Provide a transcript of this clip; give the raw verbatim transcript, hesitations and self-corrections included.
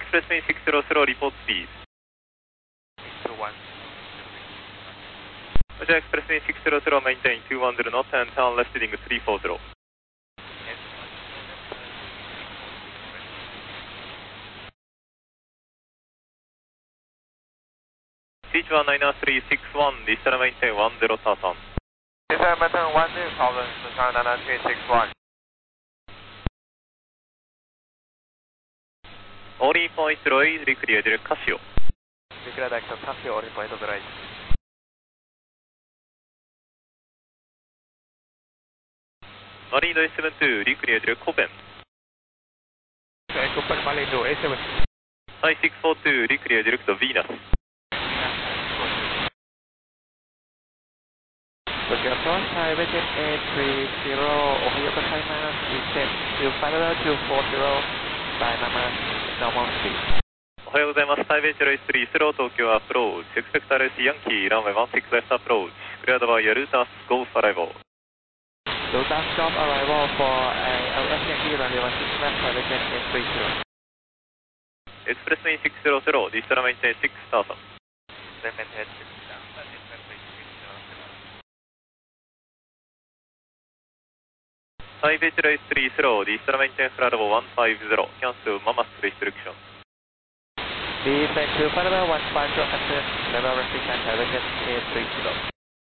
Express Wind six zero zero, report speed. two one. Roger, Express Wind six zero zero, maintain two one zero knots and turn left heading three four zero. C H one nine three six one, distal maintain one zero thousand. Distal maintain one zero thousand, distal nine three six one. Only point droid, reclear direct Casio. Declare direct Casio, only point droid. Marindo A seven two, reclear direct Copen. Copen Marindo A seven. Thai six four two, reclear direct Venus. Tokyo approach, Thai Vision A three zero, Ohio China, descent to Federal two four zero, Dynamo, normal speed. おはようございます。台北ゼロいちさんゼロ、東京アプローチ、エクスペクターレスヤンキー、ランウェイワンシックスレフトアプローチ、クリアドバイヤルータス、ゴースアライボー。 Lotus Golf arrival for L S Yankee runway one six left, Thai Vision A three zero. エクスプレスウィンシックスゼロゼロ、ディスタルメインテンシックスターサム。台北ゼロいちさんゼロ、ディスタルメインテンフラドボワンファイブゼロ、キャンセルママスリストリクション。 Descent to Federal one five zero, access level restriction, Thai Vision A three zero.